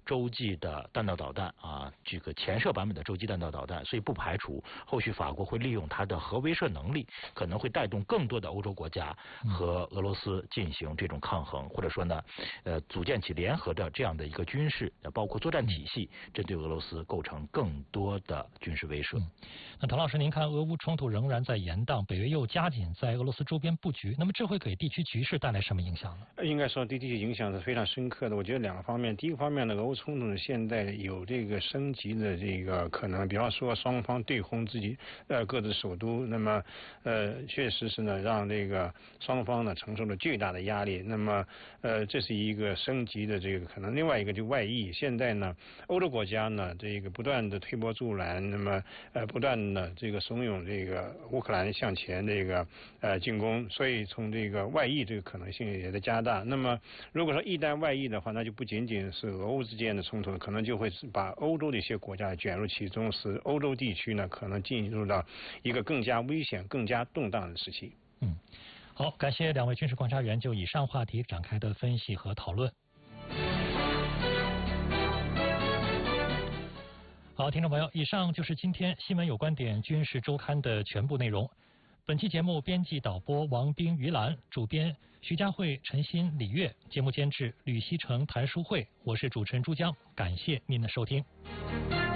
洲际的弹道导弹啊，这个前射版本的洲际弹道导弹，所以不排除后续法国会利用它的核威慑能力，可能会带动更多的欧洲国家和俄罗斯进行这种抗衡，或者说呢，组建起联合的这样的一个军事，包括作战体系，针对俄罗斯构成更多的军事威慑。 那唐老师，您看俄乌冲突仍然在延宕，北约又加紧在俄罗斯周边布局，那么这会给地区局势带来什么影响呢？ 应该说对地区影响是非常深刻的。我觉得两个方面，第一个方面呢，俄乌冲突呢现在有这个升级的这个可能，比方说双方对轰自己各自首都，那么确实是呢让这个双方呢承受了巨大的压力。那么这是一个升级的这个可能。另外一个就外溢，现在呢欧洲国家呢这个不断的推波助澜，那么不断的这个怂恿这个乌克兰向前这个进攻，所以从这个外溢这个可能性也在加大。那么如果说一旦外溢的话，那就不仅仅是俄乌之间的冲突，可能就会把欧洲的一些国家卷入其中，使欧洲地区呢可能进入到一个更加危险、更加动荡的时期。 好，感谢两位军事观察员就以上话题展开的分析和讨论。好，听众朋友，以上就是今天新闻有观点军事周刊的全部内容。本期节目编辑导播王斌、于兰，主编徐家慧、陈鑫、李月，节目监制吕希成、谭淑慧，我是主持人朱江，感谢您的收听。